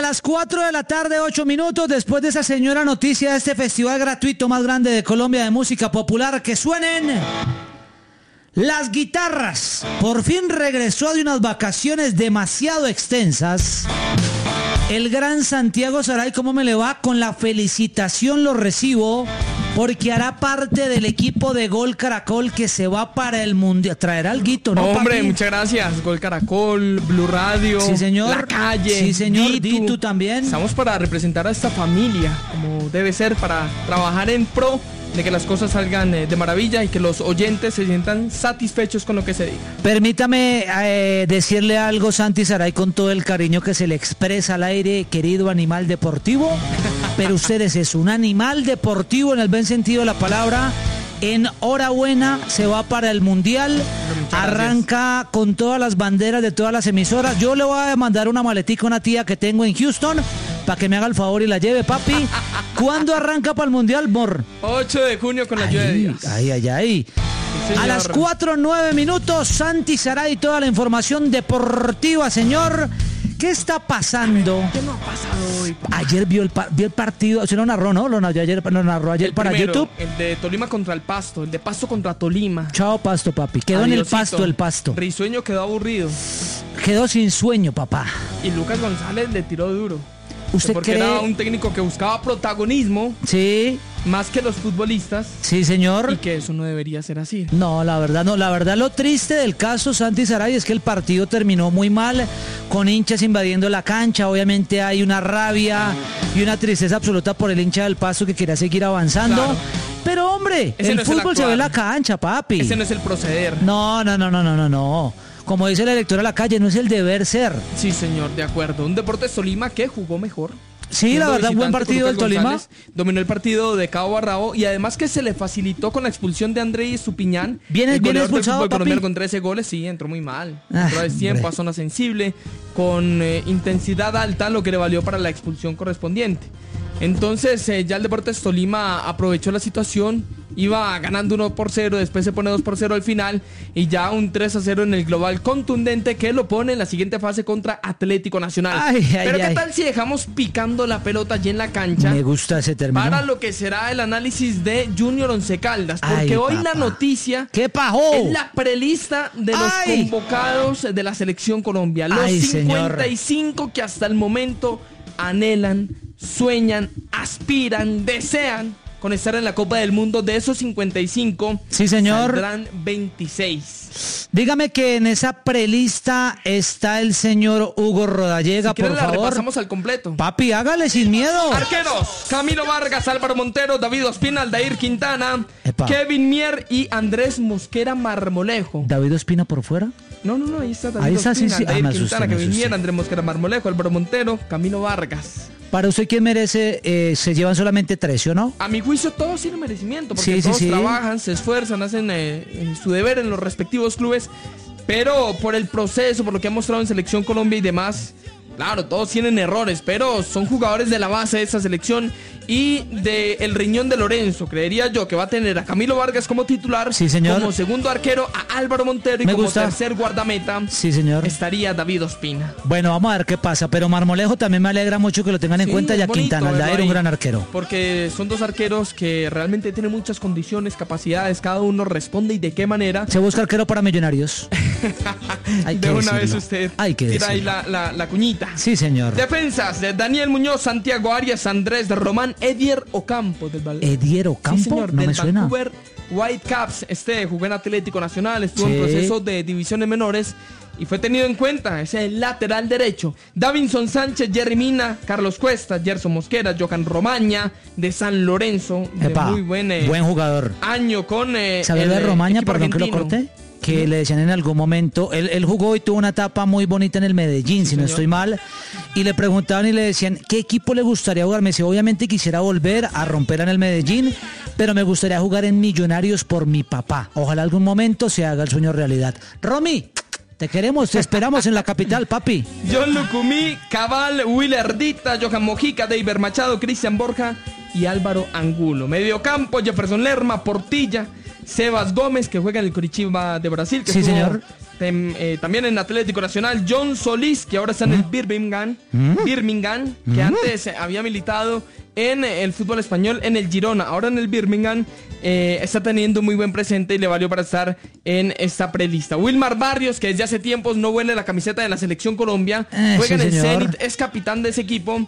las 4 de la tarde, 8 minutos, después de esa señora noticia de este festival gratuito más grande de Colombia de música popular, que suenen las guitarras. Por fin regresó de unas vacaciones demasiado extensas el gran Santiago Saray. ¿Cómo me le va? Con la felicitación lo recibo, porque hará parte del equipo de Gol Caracol que se va para el Mundial. Traerá alguito, ¿no, hombre, papi? muchas gracias. Gol Caracol, Blue Radio, Sí, señor. La Calle, Sí, señor. Ditu también. Estamos para representar a esta familia, como debe ser, para trabajar en pro de que las cosas salgan de maravilla y que los oyentes se sientan satisfechos con lo que se diga. Permítame decirle algo, Santi Saray, con todo el cariño que se le expresa al aire, querido animal deportivo, pero usted es un animal deportivo en el buen sentido de la palabra. Enhorabuena, se va para el Mundial, arranca con todas las banderas de todas las emisoras. Yo le voy a mandar una maletica a una tía que tengo en Houston para que me haga el favor y la lleve, papi. ¿Cuándo arranca para el Mundial, Mor? 8 de junio con la lluvia de Dios. Ay. Sí, a las 4:09 minutos, Santi Saray, toda la información deportiva, señor. ¿Qué está pasando? ¿Qué no ha pasado hoy, papá? Ayer vio el partido, se lo narró, ¿no? Lo narró ayer para primero, YouTube. El de Tolima contra el Pasto, el de Pasto contra Tolima. Chao, Pasto, papi. Quedó en el Adiosito. Pasto. Risueño quedó aburrido. Quedó sin sueño, papá. Y Lucas González le tiró duro. ¿Usted porque cree? era un técnico que buscaba protagonismo Sí, más que los futbolistas. sí, señor. Y que eso no debería ser así. No, la verdad no. La verdad, lo triste del caso Santi Saray es que el partido terminó muy mal, con hinchas invadiendo la cancha. Obviamente hay una rabia y una tristeza absoluta por el hincha del Pasto que quería seguir avanzando. Claro. Pero hombre, Ese el no es el fútbol se actuar. ve en la cancha, papi. Ese no es el proceder. No. Como dice la electora de la calle, no es el deber ser. Sí, señor, de acuerdo. Un Deportes Tolima que jugó mejor. Sí, Siendo la verdad, buen visitante partido con del Lucas Tolima. González, dominó el partido de Cabo Barrao y además que se le facilitó con la expulsión de Andrés Estupiñán. ¿Viene el goleador del expulsado, fútbol papi? colombiano con 13 goles. Sí, entró muy mal. Ah, Entró a destiempo, hombre. a zona sensible, con intensidad alta, lo que le valió para la expulsión correspondiente. Entonces ya el Deportes Tolima aprovechó la situación, iba ganando 1-0, después se pone 2-0 al final y ya un 3-0 en el global contundente que lo pone en la siguiente fase contra Atlético Nacional. Pero ¿qué tal si dejamos picando la pelota allí en la cancha? Me gusta ese término. Para lo que será el análisis de Junior Once Caldas, porque Ay, hoy papá. la noticia ¿Qué pajó? es la prelista de los Ay. convocados de la Selección Colombia. Los Ay, 55 que hasta el momento anhelan, sueñan, aspiran, desean con estar en la Copa del Mundo. De esos 55, Sí, señor. saldrán 26. Dígame que en esa prelista está el señor Hugo Rodallega, Si quieren por la favor. repasamos al completo. Papi, hágale sin miedo. Arqueros: Camilo Vargas, Álvaro Montero, David Ospina, Aldair Quintana, Epa. Kevin Mier y Andrés Mosquera Marmolejo. David Ospina por fuera. No, ahí está David Ahí está, Ospina, sí. Ah, Aldair me asusté, Quintana, me Kevin asusté. Mier, Andrés Mosquera Marmolejo, Álvaro Montero, Camilo Vargas. Para usted, ¿quién merece? Se llevan solamente 3, ¿sí o no? A mi juicio todos tienen merecimiento, porque Sí, sí, todos sí. trabajan, se esfuerzan, hacen su deber en los respectivos clubes, pero por el proceso, por lo que ha mostrado en Selección Colombia y demás, claro, todos tienen errores, pero son jugadores de la base de esa selección y de el riñón de Lorenzo. Creería yo que va a tener a Camilo Vargas como titular, Sí, señor. como segundo arquero a Álvaro Montero y Me como gusta. tercer guardameta Sí, señor. estaría David Ospina. Bueno, vamos a ver qué pasa. Pero Marmolejo también me alegra mucho que lo tengan en Sí, cuenta. es Ya bonito Quintana, verlo Aldair, un ahí, gran arquero. Porque son dos arqueros que realmente tienen muchas condiciones, capacidades, cada uno responde y de qué manera. Se busca arquero para Millonarios. Hay que De una decirlo. vez usted Hay que tira ahí decirlo. la cuñita. Sí, señor. Defensas de Daniel Muñoz, Santiago Arias, Andrés de Román, Edier Ocampo del Edier Ocampo, Sí, señor, no del me suena. Vancouver Whitecaps. Jugó en Atlético Nacional, estuvo Sí. en proceso de divisiones menores y fue tenido en cuenta. Ese es el lateral derecho. Davinson Sánchez, Jerry Mina, Carlos Cuesta, Gerson Mosquera, Johan Romaña de San Lorenzo, de Epa, muy buen jugador. año con ¿Sabe de Romaña? equipo Perdón que lo argentino. corté. Que le decían en algún momento, él jugó y tuvo una etapa muy bonita en el Medellín, si no señor. estoy mal, y le preguntaban y le decían, ¿qué equipo le gustaría jugar? Me decía, obviamente quisiera volver a romper en el Medellín, pero me gustaría jugar en Millonarios por mi papá. Ojalá algún momento se haga el sueño realidad. Romy, te queremos, te esperamos en la capital, papi. John Lucumí, Cabal, Willer Dita, Johan Mojica, Deiber Machado, Cristian Borja y Álvaro Angulo. Mediocampo, Jefferson Lerma, Portilla, Sebas Gómez, que juega en el Curitiba de Brasil, que Sí, estuvo señor. También en Atlético Nacional, John Solís, que ahora está en el Birmingham, que antes había militado en el fútbol español en el Girona, ahora en el Birmingham, está teniendo muy buen presente y le valió para estar en esta prelista. Wilmar Barrios, que desde hace tiempos no huele la camiseta de la Selección Colombia, juega en el Zenit, es capitán de ese equipo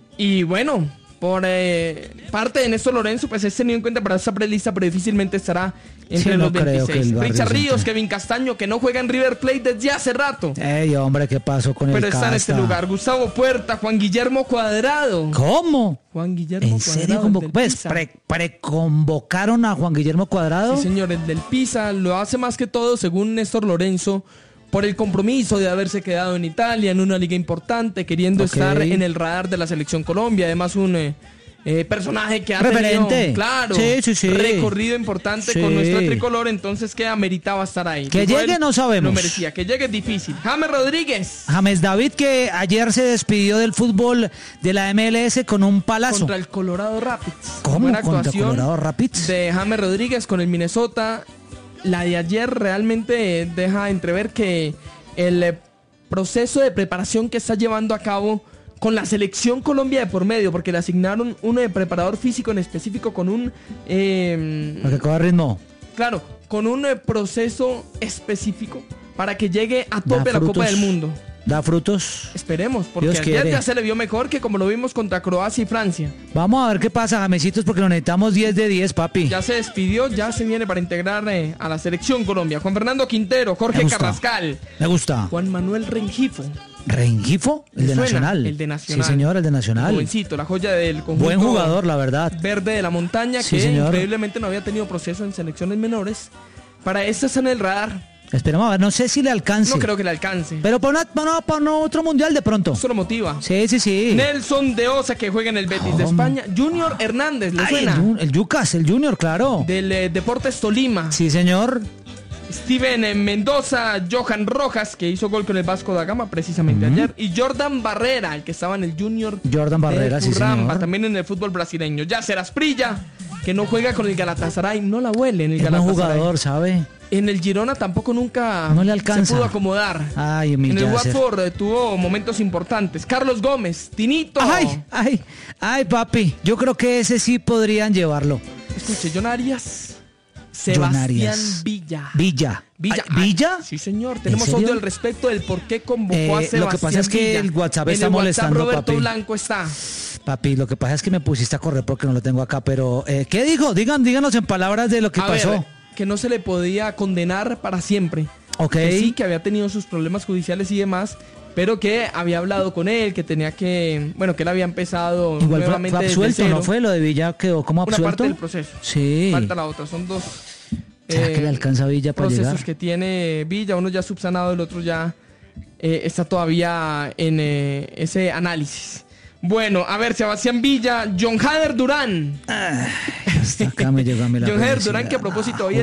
y bueno, por parte de Néstor Lorenzo, pues es tenido en cuenta para esta prelista, pero difícilmente estará entre los 26. Richard Ríos, Kevin Castaño, que no juega en River Plate desde hace rato. Ey, hombre, ¿qué pasó con pero el está en este lugar. Gustavo Puerta, Juan Guillermo Cuadrado. ¿Cómo? Juan Guillermo ¿En serio? Pues preconvocaron a Juan Guillermo Cuadrado. Sí, señor, el del Pisa lo hace más que todo, según Néstor Lorenzo, por el compromiso de haberse quedado en Italia, en una liga importante, queriendo estar en el radar de la Selección Colombia. Además, un personaje que ha tenido, claro, recorrido importante con nuestro tricolor, entonces que ameritaba estar ahí. Que llegue no sabemos. Lo merecía, que llegue es difícil. James Rodríguez. James David, que ayer se despidió del fútbol de la MLS con un palazo. Contra el Colorado Rapids. ¿Cómo? Buena ¿Contra actuación Colorado Rapids? De James Rodríguez con el Minnesota. La de ayer realmente deja entrever que el proceso de preparación que está llevando a cabo con la Selección Colombia de por medio, porque le asignaron uno de preparador físico en específico con un... para que coja ritmo. Claro, con un proceso específico para que llegue a tope la Copa del Mundo. ¿Da frutos? Esperemos, porque ayer ya se le vio mejor que como lo vimos contra Croacia y Francia. Vamos a ver qué pasa, Jamesitos, porque lo necesitamos 10 de 10, papi. Ya se despidió, ya se viene para integrar a la Selección Colombia. Juan Fernando Quintero, Jorge Carrascal. Me gusta. Juan Manuel Rengifo. ¿Rengifo? El de Nacional. El de Nacional. Sí, señor, el de Nacional. Jovencito, la joya del conjunto. Buen jugador, la verdad. Verde de la montaña, que increíblemente no había tenido proceso en selecciones menores. Para esto está en el radar. Esperemos a ver, no sé si le alcance. No creo que le alcance. Pero para otro mundial de pronto. Eso lo motiva. Sí. Nelson de Osa, que juega en el Betis de España. Junior Hernández, ¿le suena? El Yucas, el Junior, claro. Del Deportes Tolima. Sí, señor. Steven Mendoza, Johan Rojas, que hizo gol con el Vasco da Gama precisamente ayer. Y Jordan Barrera, el que estaba en el Junior Jordan Barrera, sí, señor. También en el fútbol brasileño. Yacer Asprilla, que no juega con el Galatasaray, no la huele en el Galatasaray. Es un jugador, ¿sabe? En el Girona tampoco nunca no le alcanza. Se pudo acomodar. Ay, en el Watford tuvo momentos importantes. Carlos Gómez, Tinito. Ay, papi. Yo creo que ese sí podrían llevarlo. Escuche, John Arias, Sebastián Villa. ¿Villa? Sí, señor. Tenemos audio al respecto del por qué convocó a Sebastián. Lo que pasa es que Villa. el WhatsApp está molestando, Roberto papi. Blanco está. Papi, lo que pasa es que me pusiste a correr porque no lo tengo acá, pero ¿qué dijo? Díganos en palabras de lo que pasó. Ver, que no se le podía condenar para siempre. Ok. Que sí, que había tenido sus problemas judiciales y demás, pero que había hablado con él, que tenía que... Bueno, que él había empezado igual nuevamente fue absuelto, ¿no fue? Lo de Villa quedó como absuelto. Una parte del proceso. Sí. Falta la otra, son dos... ¿Será que le alcanza a Villa para llegar? Procesos que tiene Villa, uno ya subsanado, el otro ya está todavía en ese análisis. Bueno, a ver, Sebastián Villa, John Hader Durán. Hasta acá me llegó a mí la John Hader Durán, que a propósito hoy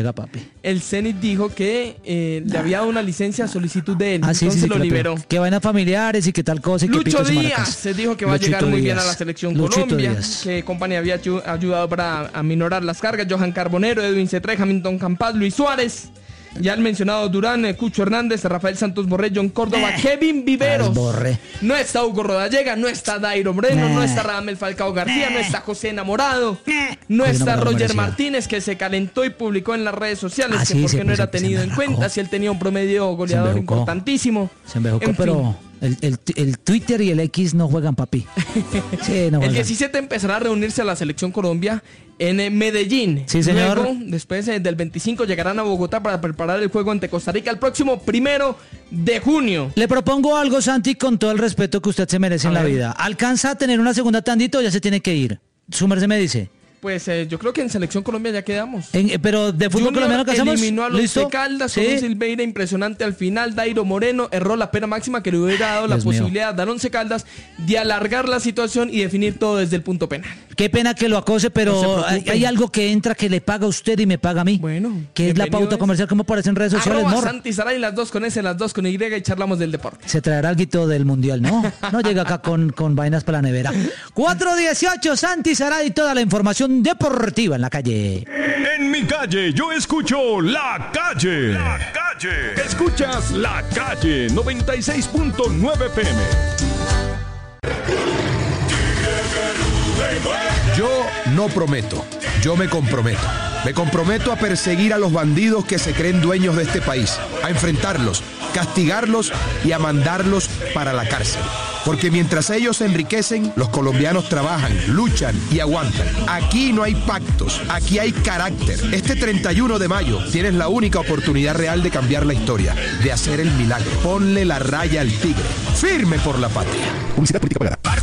el Zenit dijo que le había dado una licencia a solicitud de él, entonces lo liberó. Que vainas familiares y que tal cosa. Y Lucho Díaz se dijo que va a llegar muy bien a la Selección Colombia, que Company había ayudado para aminorar las cargas. Johan Carbonero, Edwin Cetré, Hamilton Campas, Luis Suárez. Ya el mencionado Durán, Cucho Hernández, Rafael Santos Borré, John Córdoba, Kevin Viveros. No está Hugo Rodallega, no está Dairo Moreno, no está Radamel Falcao García, no está José Enamorado, no está Roger Martínez, que se calentó y publicó en las redes sociales que porque no era tenido en cuenta, si él tenía un promedio goleador importantísimo. Se embejucó, pero el Twitter y el X no juegan, papi. Sí, no juegan. El 17 empezará a reunirse a la Selección Colombia en Medellín. Sí, señor. Luego, después del 25 llegarán a Bogotá para preparar el juego ante Costa Rica el próximo 1 de junio. Le propongo algo, Santi, con todo el respeto que usted se merece en la vida. ¿Alcanza a tener una segunda tandita o ya se tiene que ir? Su merced me dice. Pues yo creo que en Selección Colombia ya quedamos. Pero de fútbol colombiano que hacemos. Eliminó a los de Caldas con un Silveira impresionante al final. Dairo Moreno erró la pena máxima que le hubiera dado la posibilidad a Once Caldas de alargar la situación y definir todo desde el punto penal. Qué pena que lo acose, pero hay algo que entra que le paga a usted y me paga a mí. Bueno, que es la pauta comercial, como aparece en redes sociales. Santi Saray, las dos con S, las dos con Y y charlamos del deporte. Se traerá algo del mundial, ¿no? No llega acá con vainas para la nevera. 4:18, Santi Saray y toda la información deportiva en la calle. En mi calle yo escucho La Calle. La Calle. calle. Escuchas La Calle 96.9 FM. Yo no prometo, yo me comprometo. Me comprometo a perseguir a los bandidos que se creen dueños de este país, a enfrentarlos, castigarlos y a mandarlos para la cárcel. Porque mientras ellos se enriquecen, los colombianos trabajan, luchan y aguantan. Aquí no hay pactos, aquí hay carácter. Este 31 de mayo tienes la única oportunidad real de cambiar la historia, de hacer el milagro. Ponle la raya al tigre, firme por la patria. Publicidad política pagada.